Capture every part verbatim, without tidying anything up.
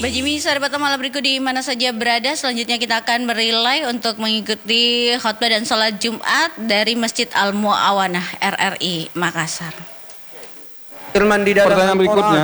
Bajimi sahabat malam berikut di mana saja berada. Selanjutnya kita akan berilai untuk mengikuti khutbah dan salat Jumat dari Masjid Al-Mu'awanah R R I Makassar. Firman di dalam Pertanyaan berikutnya.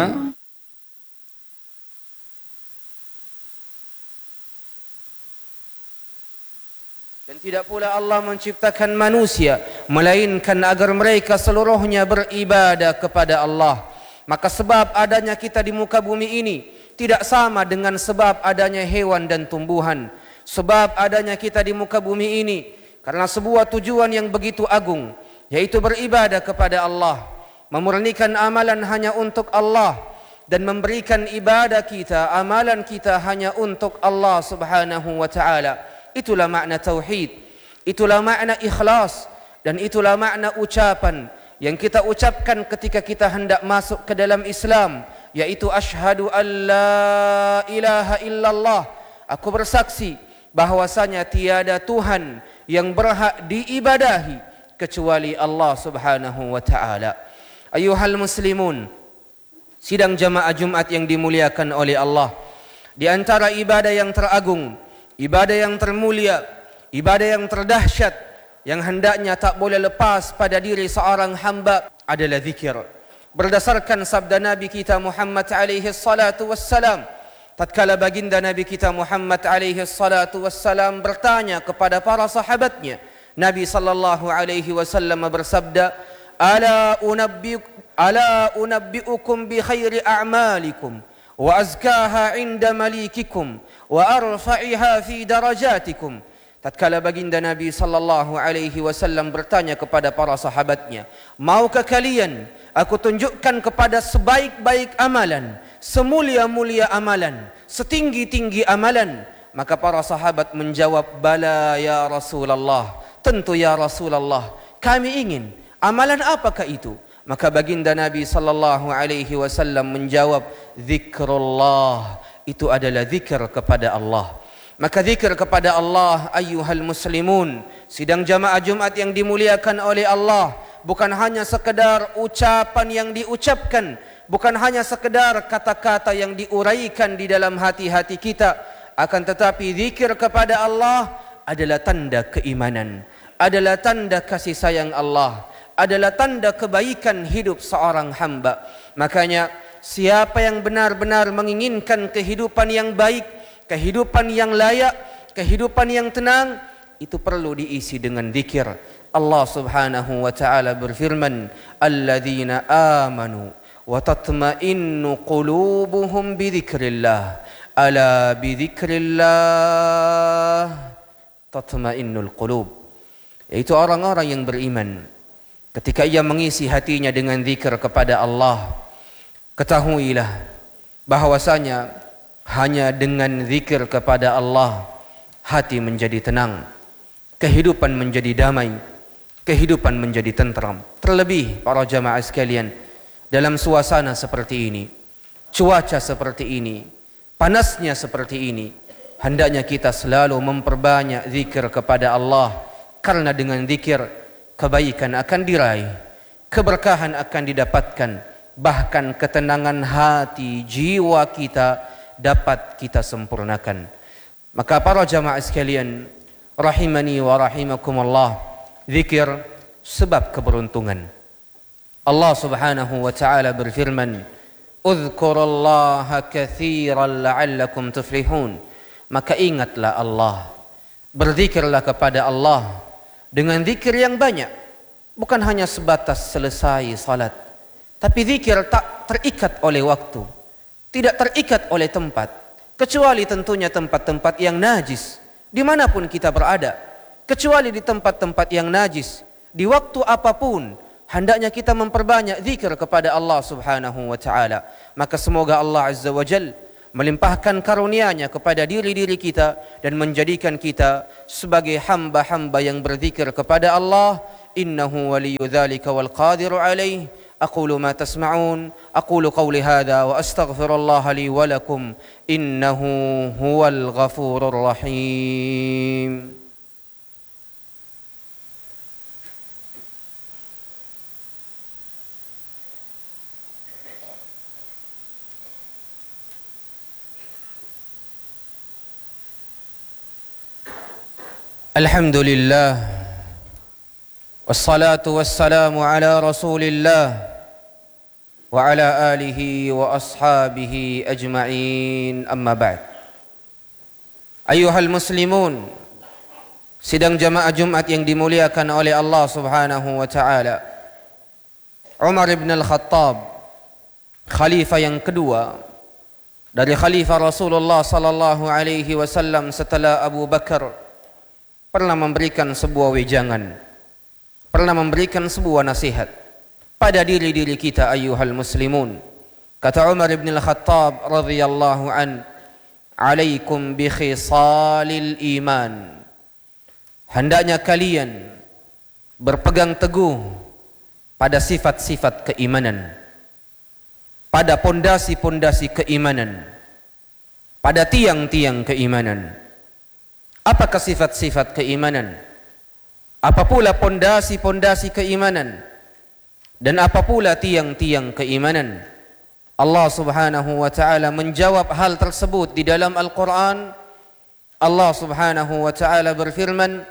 Dan tidak pula Allah menciptakan manusia melainkan agar mereka seluruhnya beribadah kepada Allah. Maka sebab adanya kita di muka bumi ini tidak sama dengan sebab adanya hewan dan tumbuhan. Sebab adanya kita di muka bumi ini karena sebuah tujuan yang begitu agung, yaitu beribadah kepada Allah, memurnikan amalan hanya untuk Allah, dan memberikan ibadah kita, amalan kita hanya untuk Allah Subhanahu wa ta'ala. Itulah makna tauhid, itulah makna ikhlas, dan itulah makna ucapan yang kita ucapkan ketika kita hendak masuk ke dalam Islam, yaitu asyhadu an la ilaha illallah. Aku bersaksi bahwasanya tiada Tuhan yang berhak diibadahi kecuali Allah Subhanahu wa ta'ala. Ayuhal muslimun, sidang jamaah Jumat yang dimuliakan oleh Allah, di antara ibadah yang teragung, ibadah yang termulia, ibadah yang terdahsyat, yang hendaknya tak boleh lepas pada diri seorang hamba adalah zikir. Berdasarkan sabda Nabi kita Muhammad alaihi salatu wassalam, tatkala baginda Nabi kita Muhammad alaihi salatu wassalam bertanya kepada para sahabatnya, Nabi sallallahu alaihi wasallam bersabda, Ala unabbi ala unabbiukum bi khairi a'malikum wa azkaha 'inda malikikum wa arfa'iha fi darajatikum. Tatkala baginda Nabi sallallahu alaihi wasallam bertanya kepada para sahabatnya, maukah kalian aku tunjukkan kepada sebaik-baik amalan, semulia-mulia amalan, setinggi-tinggi amalan? Maka para sahabat menjawab, bala ya Rasulullah, tentu ya Rasulullah, kami ingin. Amalan apakah itu? Maka baginda Nabi sallallahu alaihi wasallam menjawab, zikrullah, itu adalah zikir kepada Allah. Maka zikir kepada Allah, ayyuhal muslimun, sidang jamaah Jumat yang dimuliakan oleh Allah, bukan hanya sekedar ucapan yang diucapkan, bukan hanya sekedar kata-kata yang diuraikan di dalam hati-hati kita, akan tetapi zikir kepada Allah adalah tanda keimanan, adalah tanda kasih sayang Allah, adalah tanda kebaikan hidup seorang hamba. Makanya siapa yang benar-benar menginginkan kehidupan yang baik, kehidupan yang layak, kehidupan yang tenang, itu perlu diisi dengan zikir. Allah Subhanahu wa ta'ala berfirman, alladzina amanu wa tatma'innu qulubuhum bi dzikrillah, ala bi dzikrillah tatma'innul qulub. Yaitu orang-orang yang beriman, ketika ia mengisi hatinya dengan zikir kepada Allah, ketahuilah bahwasanya hanya dengan zikir kepada Allah hati menjadi tenang, kehidupan menjadi damai, kehidupan menjadi tentram. Terlebih para jamaah sekalian, dalam suasana seperti ini, cuaca seperti ini, panasnya seperti ini, hendaknya kita selalu memperbanyak zikir kepada Allah, karena dengan zikir kebaikan akan diraih, keberkahan akan didapatkan, bahkan ketenangan hati, jiwa kita dapat kita sempurnakan. Maka para jamaah sekalian, rahimani wa rahimakumullah, zikir sebab keberuntungan. Allah Subhanahu wa ta'ala berfirman, uzkurullaha katsiran la'allakum tuflihun. Maka ingatlah Allah, berzikirlah kepada Allah dengan zikir yang banyak, bukan hanya sebatas selesai salat, tapi zikir tak terikat oleh waktu, tidak terikat oleh tempat, kecuali tentunya tempat-tempat yang najis, dimanapun kita berada, kecuali di tempat-tempat yang najis, di waktu apapun, hendaknya kita memperbanyak zikir kepada Allah Subhanahu wa ta'ala. Maka semoga Allah Azza wa Jal melimpahkan karunia-Nya kepada diri-diri kita dan menjadikan kita sebagai hamba-hamba yang berzikir kepada Allah. Innahu waliyyu dzalika wal qadiru alaih. أقول ما تسمعون أقول قولي هذا وأستغفر الله لي ولكم إنه هو الغفور الرحيم. Alhamdulillah, wassalatu wassalamu ala rasulillah wa ala alihi wa ashabihi ajma'in, amma ba'd. Ayuhal muslimun, sidang jamaah Jumat yang dimuliakan oleh Allah subhanahu wa ta'ala, Umar ibn al-Khattab, khalifah yang kedua dari khalifah Rasulullah sallallahu alaihi wasallam setelah Abu Bakar, pernah memberikan sebuah wejangan, pernah memberikan sebuah nasihat pada diri-diri kita, ayyuhal muslimun. Kata Umar ibn al-Khattab radhiyallahu an, alaikum bi khisalil iman, hendaknya kalian berpegang teguh pada sifat-sifat keimanan, pada pondasi-pondasi keimanan, pada tiang-tiang keimanan. Apakah sifat-sifat keimanan? Apa pula pondasi-pondasi keimanan? Dan apa pula tiang-tiang keimanan? Allah subhanahu wa ta'ala menjawab hal tersebut di dalam Al-Quran. Allah subhanahu wa ta'ala berfirman,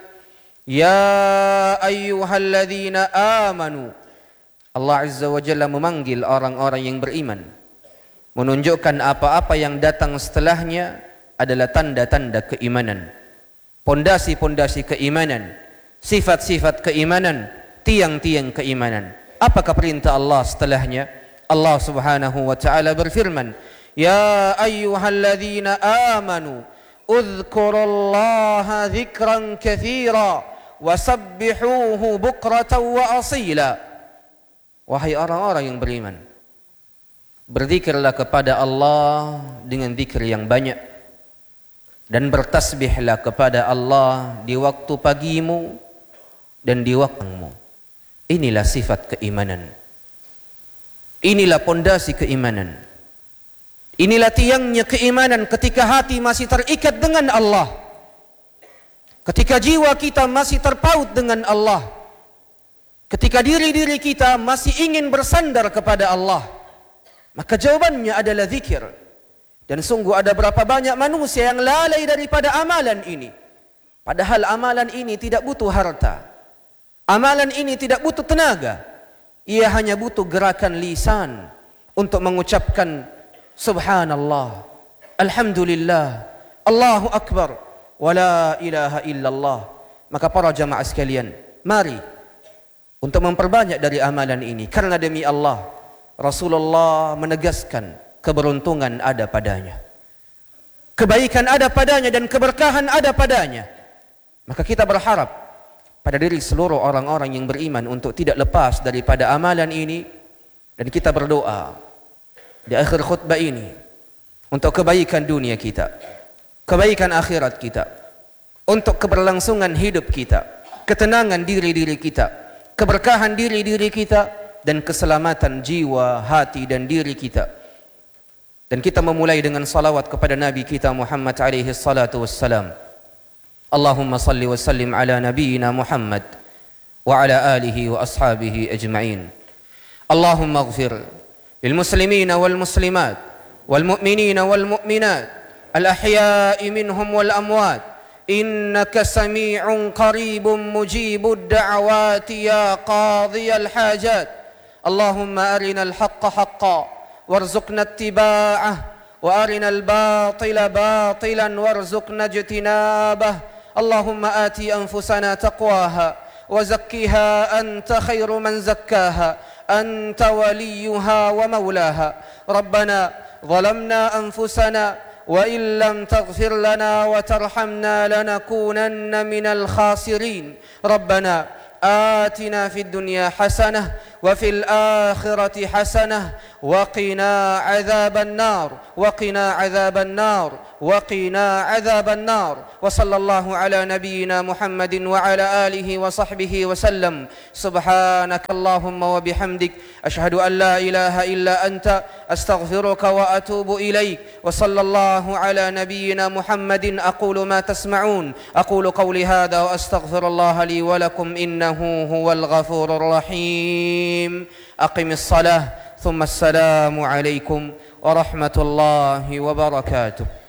Ya ayyuhalladzina amanu. Allah azza wa jalla memanggil orang-orang yang beriman, menunjukkan apa-apa yang datang setelahnya adalah tanda-tanda keimanan, pondasi-pondasi keimanan, sifat-sifat keimanan, tiang-tiang keimanan. Apakah perintah Allah setelahnya? Allah subhanahu wa ta'ala berfirman, Ya ayyuhalladzina amanu udhkurullaha dhikran kathira wasabbihuhu bukratan wa asila. Wahai orang-orang yang beriman, berzikirlah kepada Allah dengan zikir yang banyak, dan bertasbihlah kepada Allah di waktu pagimu dan di waktumu. Inilah sifat keimanan. Inilah pondasi keimanan. Inilah tiangnya keimanan ketika hati masih terikat dengan Allah, ketika jiwa kita masih terpaut dengan Allah, ketika diri-diri kita masih ingin bersandar kepada Allah. Maka jawabannya adalah zikir. Dan sungguh ada berapa banyak manusia yang lalai daripada amalan ini. Padahal amalan ini tidak butuh harta, amalan ini tidak butuh tenaga. Ia hanya butuh gerakan lisan untuk mengucapkan Subhanallah, Alhamdulillah, Allahu Akbar, wa la ilaha illallah. Maka para jamaah sekalian, mari untuk memperbanyak dari amalan ini. Karena demi Allah, Rasulullah menegaskan keberuntungan ada padanya, kebaikan ada padanya, dan keberkahan ada padanya. Maka kita berharap pada diri seluruh orang-orang yang beriman untuk tidak lepas daripada amalan ini. Dan kita berdoa di akhir khutbah ini untuk kebaikan dunia kita, kebaikan akhirat kita, untuk keberlangsungan hidup kita, ketenangan diri-diri kita, keberkahan diri-diri kita, dan keselamatan jiwa, hati dan diri kita. Dan kita memulai dengan salawat kepada Nabi kita Muhammad alaihi salatu wassalam. Allahumma salli wa sallim ala nabiyyina Muhammad wa ala alihi wa ashabihi ajma'in. Allahumma ighfir lil muslimina wal muslimat wal mu'minina wal mu'minat al ahya'i minhum wal amwat innaka sami'un qaribun mujibud da'awati ya qadhiyal hajat. Allahumma arina al haqqa haqqan warzuqna ittiba'ah wa arina al-batila batilan warzuqna ijtinabah. Allahumma ati anfusana taqwaha wa zakkiha anta khairu man zakkaha anta waliyuha wa maulaha. Rabbana zalamna anfusana wa in lam taghfir lana wa tarhamna lanakunanna minal khasirin. Rabbana آتنا في الدنيا حسنة وفي الآخرة حسنة وقنا عذاب النار وقنا عذاب النار وقنا عذاب النار. وصلى الله على نبينا محمد وعلى آله وصحبه وسلم. سبحانك اللهم وبحمدك أشهد أن لا إله إلا أنت أستغفرك وأتوب إليك. وصلى الله على نبينا محمد. أقول ما تسمعون، أقول قولي هذا وأستغفر الله لي ولكم إنه هو الغفور الرحيم. أقم الصلاة ثم السلام عليكم ورحمة الله وبركاته.